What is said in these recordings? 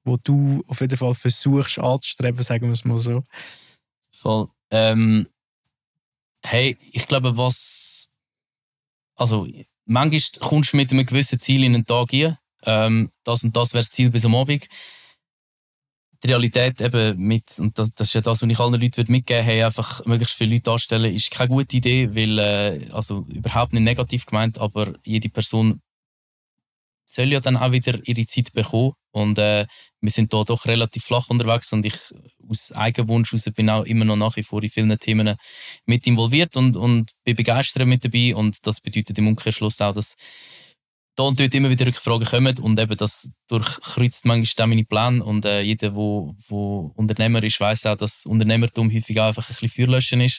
wo du auf jeden Fall versuchst anzustreben, sagen wir es mal so? Voll. Hey, ich glaube, also manchmal kommst du mit einem gewissen Ziel in einen Tag rein. Das und das wäre das Ziel bis am Abend. Die Realität eben und das ist ja das, was ich allen Leuten mitgeben würde, hey, einfach möglichst viele Leute anstellen, ist keine gute Idee, weil, also überhaupt nicht negativ gemeint, aber jede Person soll ja dann auch wieder ihre Zeit bekommen. Und wir sind da doch relativ flach unterwegs und ich aus Eigenwunsch heraus bin auch immer noch nach wie vor in vielen Themen mit involviert und bin begeistert mit dabei. Und das bedeutet im Umkehrschluss auch, dass da und dort immer wieder Rückfragen kommen und eben das durchkreuzt manchmal meine Pläne. Und jeder, der Unternehmer ist, weiss auch, dass Unternehmertum häufig auch einfach ein bisschen Feuerlöschen ist.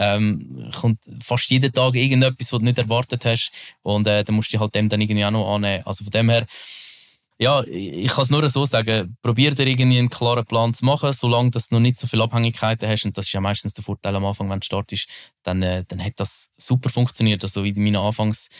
Kommt fast jeden Tag irgendetwas, was du nicht erwartet hast und dann musst du dich halt dem dann irgendwie auch noch annehmen. Also von dem her, ja, ich kann es nur so sagen, probier dir irgendwie einen klaren Plan zu machen, solange du noch nicht so viele Abhängigkeiten hast, und das ist ja meistens der Vorteil am Anfang, wenn du startest, dann hat das super funktioniert. Also in meinen Anfangszeiten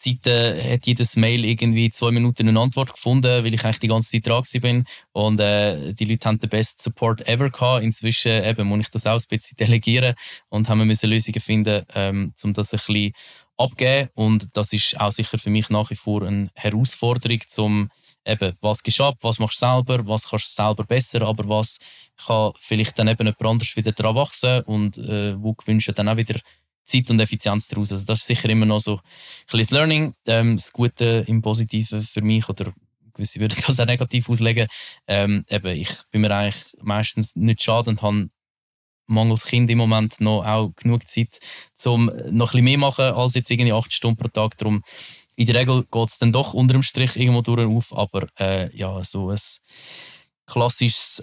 hat jedes Mail irgendwie 2 Minuten eine Antwort gefunden, weil ich eigentlich die ganze Zeit dran bin und die Leute haben den besten Support ever gehabt. Inzwischen eben muss ich das auch ein bisschen delegieren und haben müssen Lösungen finden, um das ein bisschen abzugeben, und das ist auch sicher für mich nach wie vor eine Herausforderung, zum eben, was gibst du ab, was machst du selber, was kannst du selber besser, aber was kann vielleicht dann eben jemand anders wieder daran wachsen und wo gewünscht dann auch wieder Zeit und Effizienz daraus. Also das ist sicher immer noch so ein kleines Learning. Das Gute im Positiven für mich, oder gewisse würden das auch negativ auslegen, eben, ich bin mir eigentlich meistens nicht schade und habe mangels Kind im Moment noch auch genug Zeit, um noch ein bisschen mehr machen als jetzt irgendwie 8 Stunden pro Tag. Darum in der Regel geht es dann doch unter dem Strich irgendwo durch auf, aber ja, so ein klassisches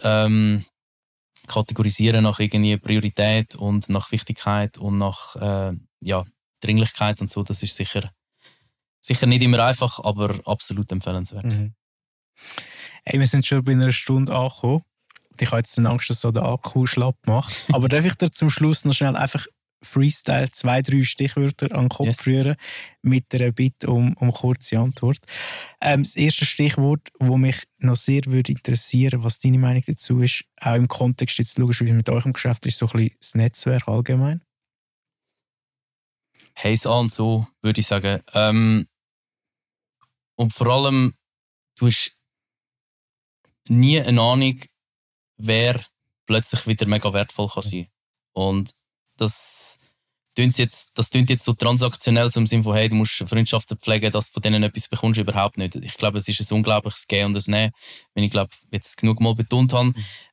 Kategorisieren nach irgendwie Priorität und nach Wichtigkeit und nach Dringlichkeit und so, das ist sicher nicht immer einfach, aber absolut empfehlenswert. Mhm. Hey, wir sind schon bei einer Stunde angekommen. Ich habe jetzt Angst, dass so der Akku schlapp macht. Aber darf ich dir zum Schluss noch schnell einfach Freestyle 2-3 Stichwörter an den Kopf rühren mit einer Bitte um kurze Antwort. Das erste Stichwort, das mich noch sehr würde interessieren, was deine Meinung dazu ist, auch im Kontext jetzt logisch, wie mit eurem Geschäft ist, so ein bisschen das Netzwerk allgemein. Heiß an, so würde ich sagen. Und vor allem, du hast nie eine Ahnung, wer plötzlich wieder mega wertvoll kann sein. Und das klingt jetzt so transaktionell, so im Sinne von, hey, du musst Freundschaften pflegen, dass du von denen etwas bekommst, überhaupt nicht. Ich glaube, es ist ein unglaubliches Gehen und ein Nehmen, wenn ich glaube, jetzt genug mal betont habe.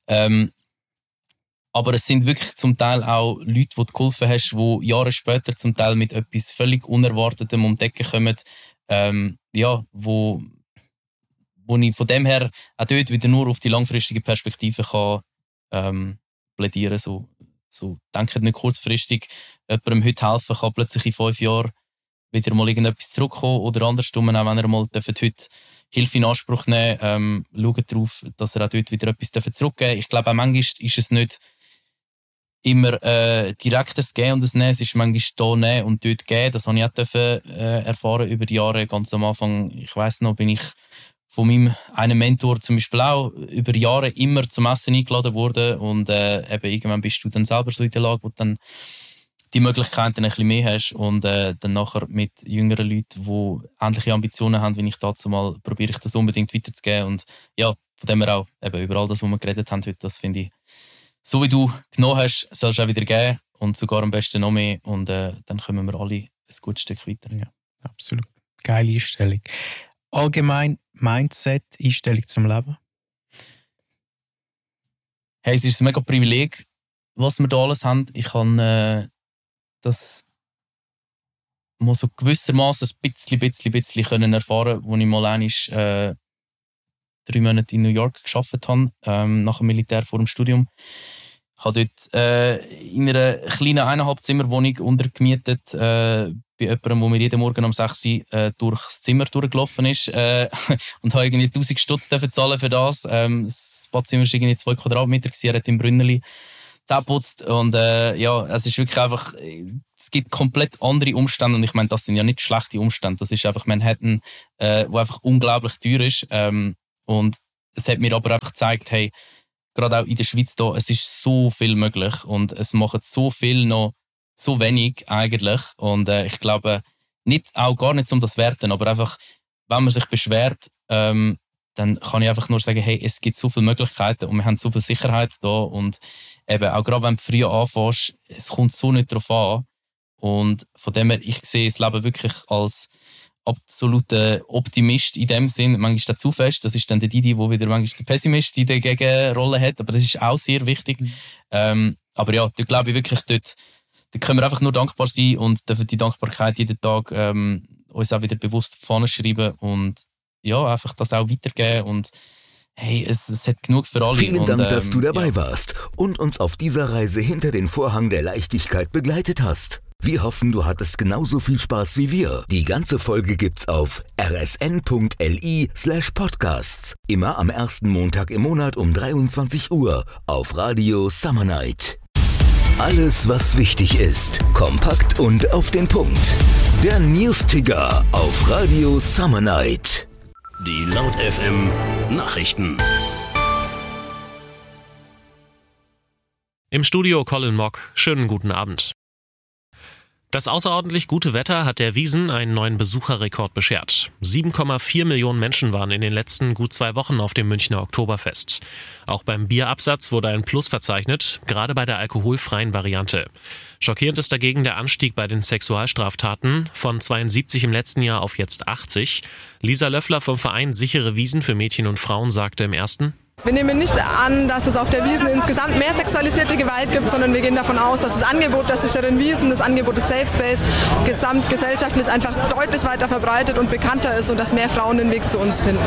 Aber es sind wirklich zum Teil auch Leute, die du geholfen hast, die Jahre später zum Teil mit etwas völlig Unerwartetem um die Ecke kommen, wo ich von dem her auch dort wieder nur auf die langfristige Perspektive kann plädieren. So denkt nicht kurzfristig, jemandem heute helfen kann plötzlich in 5 Jahren wieder mal irgendetwas zurückkommen, oder andersrum, auch wenn er mal heute Hilfe in Anspruch nehmen, schaut darauf, dass er auch dort wieder etwas zurückgeben darf. Ich glaube, auch manchmal ist es nicht immer direkt das Geben und das Nehmen, es ist manchmal da nehmen und dort geben. Das habe ich auch erfahren über die Jahre. Ganz am Anfang, ich weiss noch, bin ich von meinem einen Mentor zum Beispiel auch über Jahre immer zum Essen eingeladen worden, und eben irgendwann bist du dann selber so in der Lage, wo du dann die Möglichkeiten ein bisschen mehr hast, und dann nachher mit jüngeren Leuten, die ähnliche Ambitionen haben wie ich dazu mal, probiere ich das unbedingt weiterzugeben. Und ja, von dem her auch eben über all das, was wir geredet haben heute, das finde ich, so wie du genommen hast, sollst du auch wieder geben, und sogar am besten noch mehr, und dann kommen wir alle ein gutes Stück weiter. Ja, absolut. Geile Einstellung. Allgemein Mindset, Einstellung zum Leben? Hey, es ist ein mega Privileg, was wir da alles haben. Ich kann das mal so gewissermaßen ein bisschen können erfahren, als ich mal einmal 3 Monate in New York gearbeitet habe, nach dem Militär vor dem Studium. Ich habe dort in einer kleinen 1,5-Zimmer-Wohnung untergemietet, bei jemandem, der mir jeden Morgen um 6 Uhr durchs Zimmer durchgelaufen ist, und habe irgendwie 1000 Stutz zahlen für das. Das Badzimmer war irgendwie 2 Quadratmeter, er hat im Brünneli geputzt, und es ist wirklich einfach, es gibt komplett andere Umstände, und ich meine, das sind ja nicht schlechte Umstände, das ist einfach Manhattan, wo einfach unglaublich teuer ist, und es hat mir aber einfach gezeigt, hey, gerade auch in der Schweiz da, es ist so viel möglich und es machen so viel noch so wenig eigentlich. Und ich glaube, gar nicht um das Werten, aber einfach, wenn man sich beschwert, dann kann ich einfach nur sagen, hey, es gibt so viele Möglichkeiten und wir haben so viel Sicherheit da und eben auch gerade wenn du früh anfängst, es kommt so nicht darauf an. Und von dem her, ich sehe das Leben wirklich als absoluter Optimist in dem Sinn. Manchmal ist das zu fest, das ist dann der Didi, der wieder manchmal der Pessimist in der Gegenrolle hat, aber das ist auch sehr wichtig. Aber ja, da glaube ich wirklich, dort können wir einfach nur dankbar sein und dürfen die Dankbarkeit jeden Tag uns auch wieder bewusst vorne schreiben und ja, einfach das auch weitergeben und hey, es hat genug für alle. Vielen Dank, dass du dabei warst und uns auf dieser Reise hinter den Vorhang der Leichtigkeit begleitet hast. Wir hoffen, du hattest genauso viel Spaß wie wir. Die ganze Folge gibt's auf rsn.li/podcasts. Immer am ersten Montag im Monat um 23 Uhr auf Radio Summer Night. Alles, was wichtig ist, kompakt und auf den Punkt. Der News-Ticker auf Radio Summer Night. Die Laut FM Nachrichten. Im Studio Colin Mock. Schönen guten Abend. Das außerordentlich gute Wetter hat der Wiesn einen neuen Besucherrekord beschert. 7,4 Millionen Menschen waren in den letzten gut 2 Wochen auf dem Münchner Oktoberfest. Auch beim Bierabsatz wurde ein Plus verzeichnet, gerade bei der alkoholfreien Variante. Schockierend ist dagegen der Anstieg bei den Sexualstraftaten von 72 im letzten Jahr auf jetzt 80. Lisa Löffler vom Verein Sichere Wiesn für Mädchen und Frauen sagte im ersten: Wir nehmen nicht an, dass es auf der Wiesn insgesamt mehr sexualisierte Gewalt gibt, sondern wir gehen davon aus, dass das Angebot der sicheren Wiesn, das Angebot des Safe Space, gesamtgesellschaftlich einfach deutlich weiter verbreitet und bekannter ist und dass mehr Frauen den Weg zu uns finden.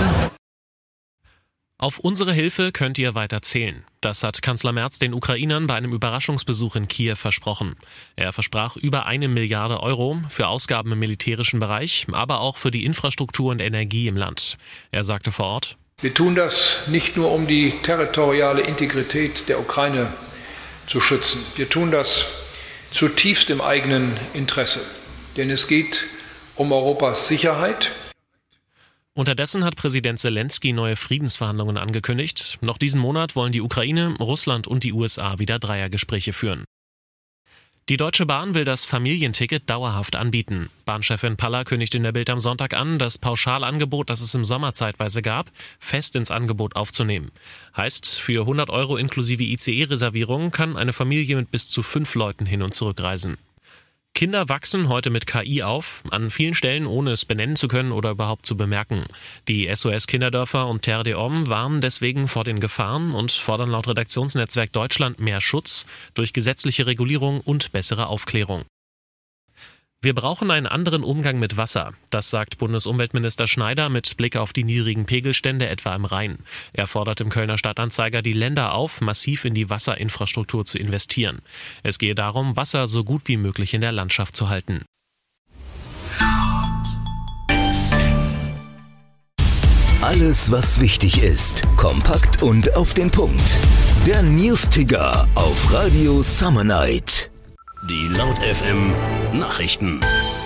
Auf unsere Hilfe könnt ihr weiter zählen. Das hat Kanzler Merz den Ukrainern bei einem Überraschungsbesuch in Kiew versprochen. Er versprach über 1 Milliarde Euro für Ausgaben im militärischen Bereich, aber auch für die Infrastruktur und Energie im Land. Er sagte vor Ort: Wir tun das nicht nur, um die territoriale Integrität der Ukraine zu schützen. Wir tun das zutiefst im eigenen Interesse. Denn es geht um Europas Sicherheit. Unterdessen hat Präsident Zelensky neue Friedensverhandlungen angekündigt. Noch diesen Monat wollen die Ukraine, Russland und die USA wieder Dreiergespräche führen. Die Deutsche Bahn will das Familienticket dauerhaft anbieten. Bahnchefin Paller kündigt in der Bild am Sonntag an, das Pauschalangebot, das es im Sommer zeitweise gab, fest ins Angebot aufzunehmen. Heißt, für 100 € inklusive ICE-Reservierung kann eine Familie mit bis zu 5 Leuten hin und zurückreisen. Kinder wachsen heute mit KI auf, an vielen Stellen ohne es benennen zu können oder überhaupt zu bemerken. Die SOS Kinderdörfer und Terre des Hommes warnen deswegen vor den Gefahren und fordern laut Redaktionsnetzwerk Deutschland mehr Schutz durch gesetzliche Regulierung und bessere Aufklärung. Wir brauchen einen anderen Umgang mit Wasser. Das sagt Bundesumweltminister Schneider mit Blick auf die niedrigen Pegelstände etwa im Rhein. Er fordert im Kölner Stadtanzeiger die Länder auf, massiv in die Wasserinfrastruktur zu investieren. Es gehe darum, Wasser so gut wie möglich in der Landschaft zu halten. Alles, was wichtig ist, kompakt und auf den Punkt. Der News-Ticker auf Radio Summer Night. Die Laut FM Nachrichten.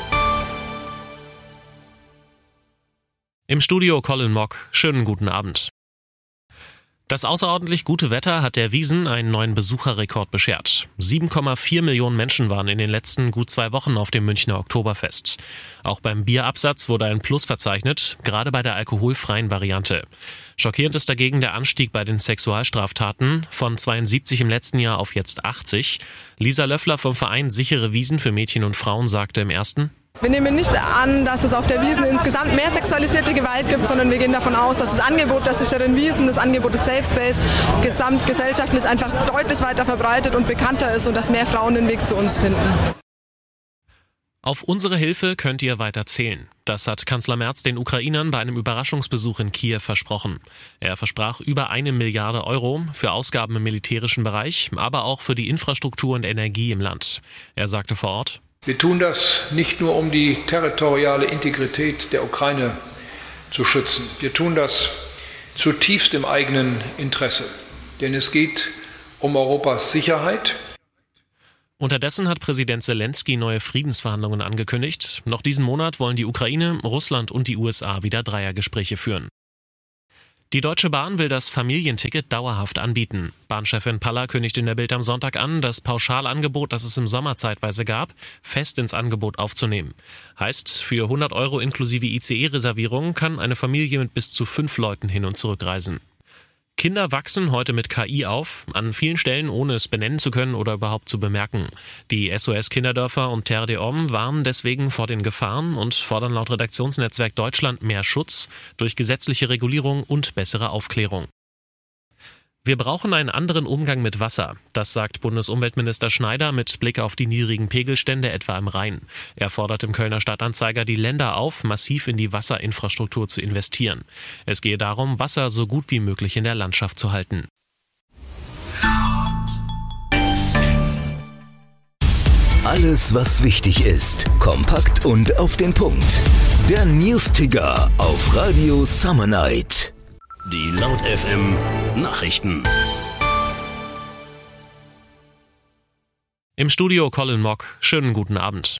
Im Studio Colin Mock. Schönen guten Abend. Das außerordentlich gute Wetter hat der Wiesn einen neuen Besucherrekord beschert. 7,4 Millionen Menschen waren in den letzten gut 2 Wochen auf dem Münchner Oktoberfest. Auch beim Bierabsatz wurde ein Plus verzeichnet, gerade bei der alkoholfreien Variante. Schockierend ist dagegen der Anstieg bei den Sexualstraftaten von 72 im letzten Jahr auf jetzt 80. Lisa Löffler vom Verein Sichere Wiesn für Mädchen und Frauen sagte im ersten: Wir nehmen nicht an, dass es auf der Wiesn insgesamt mehr sexualisierte Gewalt gibt, sondern wir gehen davon aus, dass das Angebot der sicheren Wiesn, das Angebot des Safe Space, gesamtgesellschaftlich einfach deutlich weiter verbreitet und bekannter ist und dass mehr Frauen den Weg zu uns finden. Auf unsere Hilfe könnt ihr weiter zählen. Das hat Kanzler Merz den Ukrainern bei einem Überraschungsbesuch in Kiew versprochen. Er versprach über 1 Milliarde Euro für Ausgaben im militärischen Bereich, aber auch für die Infrastruktur und Energie im Land. Er sagte vor Ort: Wir tun das nicht nur, um die territoriale Integrität der Ukraine zu schützen. Wir tun das zutiefst im eigenen Interesse. Denn es geht um Europas Sicherheit. Unterdessen hat Präsident Zelensky neue Friedensverhandlungen angekündigt. Noch diesen Monat wollen die Ukraine, Russland und die USA wieder Dreiergespräche führen. Die Deutsche Bahn will das Familienticket dauerhaft anbieten. Bahnchefin Paller kündigt in der Bild am Sonntag an, das Pauschalangebot, das es im Sommer zeitweise gab, fest ins Angebot aufzunehmen. Heißt, für 100 € inklusive ICE-Reservierung kann eine Familie mit bis zu 5 Leuten hin und zurück reisen. Kinder wachsen heute mit KI auf, an vielen Stellen ohne es benennen zu können oder überhaupt zu bemerken. Die SOS Kinderdörfer und Terre des Hommes warnen deswegen vor den Gefahren und fordern laut Redaktionsnetzwerk Deutschland mehr Schutz durch gesetzliche Regulierung und bessere Aufklärung. Wir brauchen einen anderen Umgang mit Wasser, das sagt Bundesumweltminister Schneider mit Blick auf die niedrigen Pegelstände etwa im Rhein. Er fordert im Kölner Stadtanzeiger die Länder auf, massiv in die Wasserinfrastruktur zu investieren. Es gehe darum, Wasser so gut wie möglich in der Landschaft zu halten. Alles, was wichtig ist, kompakt und auf den Punkt. Der News-Ticker auf Radio Summer Night. Die Laut FM Nachrichten. Im Studio Colin Mock. Schönen guten Abend.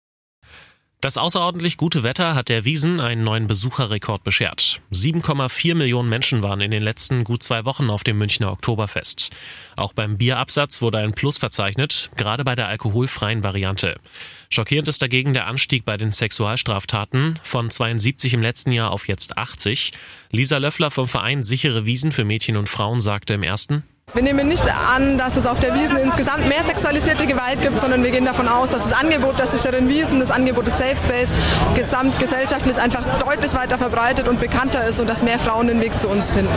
Das außerordentlich gute Wetter hat der Wiesn einen neuen Besucherrekord beschert. 7,4 Millionen Menschen waren in den letzten gut 2 Wochen auf dem Münchner Oktoberfest. Auch beim Bierabsatz wurde ein Plus verzeichnet, gerade bei der alkoholfreien Variante. Schockierend ist dagegen der Anstieg bei den Sexualstraftaten von 72 im letzten Jahr auf jetzt 80. Lisa Löffler vom Verein Sichere Wiesn für Mädchen und Frauen sagte im ersten: Wir nehmen nicht an, dass es auf der Wiesn insgesamt mehr sexualisierte Gewalt gibt, sondern wir gehen davon aus, dass das Angebot der sicheren Wiesn, das Angebot des Safe Space, gesamtgesellschaftlich einfach deutlich weiter verbreitet und bekannter ist und dass mehr Frauen den Weg zu uns finden.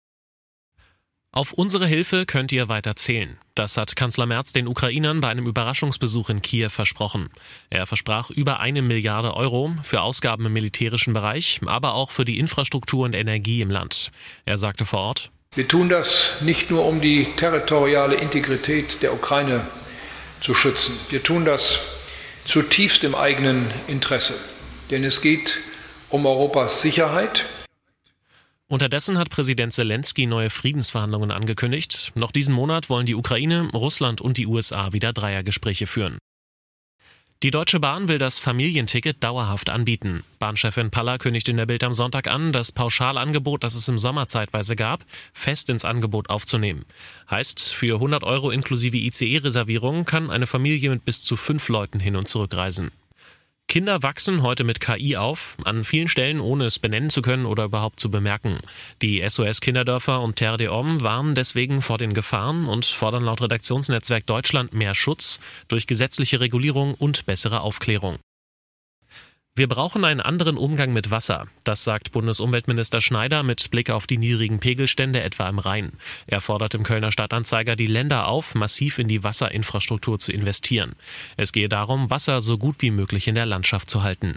Auf unsere Hilfe könnt ihr weiter zählen. Das hat Kanzler Merz den Ukrainern bei einem Überraschungsbesuch in Kiew versprochen. Er versprach über 1 Milliarde € für Ausgaben im militärischen Bereich, aber auch für die Infrastruktur und Energie im Land. Er sagte vor Ort: Wir tun das nicht nur, um die territoriale Integrität der Ukraine zu schützen. Wir tun das zutiefst im eigenen Interesse. Denn es geht um Europas Sicherheit. Unterdessen hat Präsident Zelensky neue Friedensverhandlungen angekündigt. Noch diesen Monat wollen die Ukraine, Russland und die USA wieder Dreiergespräche führen. Die Deutsche Bahn will das Familienticket dauerhaft anbieten. Bahnchefin Paller kündigt in der Bild am Sonntag an, das Pauschalangebot, das es im Sommer zeitweise gab, fest ins Angebot aufzunehmen. Heißt, für 100 € inklusive ICE-Reservierung kann eine Familie mit bis zu 5 Leuten hin und zurück reisen. Kinder wachsen heute mit KI auf, an vielen Stellen ohne es benennen zu können oder überhaupt zu bemerken. Die SOS Kinderdörfer und Terre des Hommes warnen deswegen vor den Gefahren und fordern laut Redaktionsnetzwerk Deutschland mehr Schutz durch gesetzliche Regulierung und bessere Aufklärung. Wir brauchen einen anderen Umgang mit Wasser, das sagt Bundesumweltminister Schneider mit Blick auf die niedrigen Pegelstände etwa im Rhein. Er fordert im Kölner Stadtanzeiger die Länder auf, massiv in die Wasserinfrastruktur zu investieren. Es gehe darum, Wasser so gut wie möglich in der Landschaft zu halten.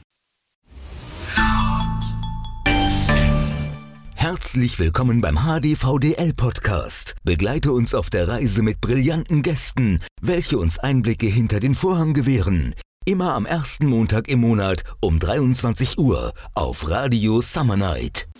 Herzlich willkommen beim HDVDL-Podcast. Begleite uns auf der Reise mit brillanten Gästen, welche uns Einblicke hinter den Vorhang gewähren. Immer am ersten Montag im Monat um 23 Uhr auf Radio Summer Night.